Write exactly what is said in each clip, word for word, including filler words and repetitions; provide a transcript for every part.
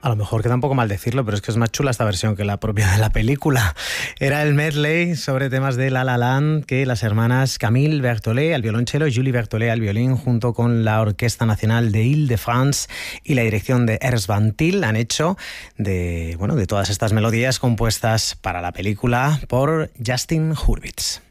A lo mejor queda un poco mal decirlo, pero es que es más chula esta versión que la propia de la película. Era el medley sobre temas de La La Land que las hermanas Camille Berthollet al violonchelo y Julie Berthollet al violín, junto con la Orquesta Nacional de Île-de-France y la dirección de Ernst Van Til, han hecho de, bueno, de todas estas melodías compuestas para la película por Justin Hurwitz.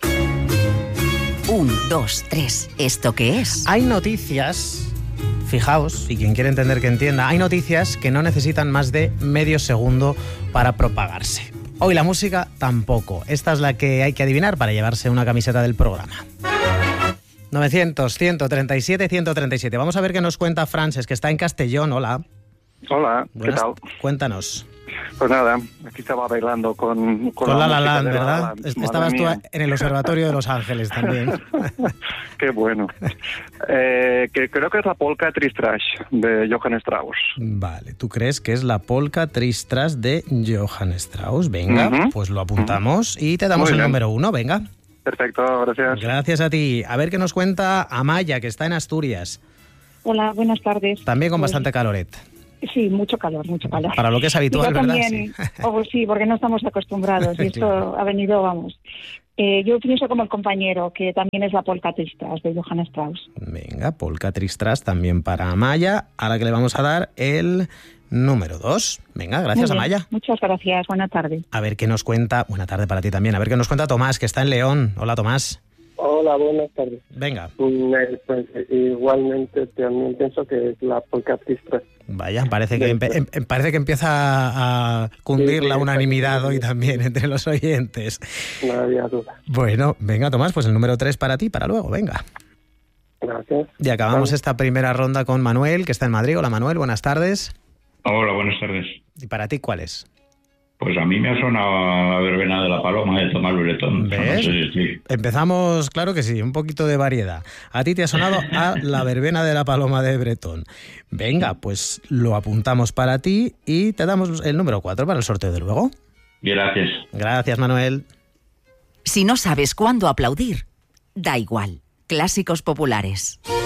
Un, dos, tres. ¿Esto qué es? Hay noticias... Fijaos, y quien quiere entender que entienda, hay noticias que no necesitan más de medio segundo para propagarse. Hoy la música tampoco. Esta es la que hay que adivinar para llevarse una camiseta del programa. novecientos, ciento treinta y siete, ciento treinta y siete. Vamos a ver qué nos cuenta Frances, que está en Castellón. Hola. Hola, Buenas, ¿qué tal? Cuéntanos. Pues nada, aquí estaba bailando con... Con, con La La Land, ¿verdad? La La Land. Estabas tú en el Observatorio de Los Ángeles también. Qué bueno. Eh, que creo que es la polka Tristrash de Johann Strauss. Vale, ¿tú crees que es la polka Tristrash de Johann Strauss? Venga, uh-huh. pues lo apuntamos uh-huh. y te damos Muy el bien. número uno, venga. Perfecto, gracias. Gracias a ti. A ver qué nos cuenta Amaya, que está en Asturias. Hola, buenas tardes. También con pues... bastante caloret. Sí, mucho calor, mucho calor. Para lo que es habitual, yo ¿verdad? También, sí. Oh, sí, porque no estamos acostumbrados y esto claro. ha venido, vamos. Eh, yo pienso como el compañero, que también es la polka Tristrash de Johann Strauss. Venga, polka Tristrash también para Amaya, a la que le vamos a dar el número dos. Venga, gracias Amaya. Muchas gracias, buena tarde. A ver qué nos cuenta, buena tarde para ti también, a ver qué nos cuenta Tomás, que está en León. Hola Tomás. Hola, buenas tardes. Venga. Pues, igualmente también pienso que es la polka Tristrash. Vaya, parece que, empe- em- parece que empieza a cundir sí, la unanimidad hoy también entre los oyentes. No había duda. Bueno, venga Tomás, pues el número tres para ti, para luego, venga. Gracias. Y acabamos esta primera ronda con Manuel, que está en Madrid. Hola Manuel, buenas tardes. Hola, buenas tardes. ¿Y para ti cuál es? Pues a mí me ha sonado la verbena de la paloma de Tomás Bretón. ¿Ves? Sí, sí. Empezamos, claro que sí, un poquito de variedad. A ti te ha sonado a la verbena de la paloma de Bretón. Venga, pues lo apuntamos para ti y te damos el número cuatro para el sorteo de luego. Gracias. Gracias, Manuel. Si no sabes cuándo aplaudir, da igual. Clásicos populares.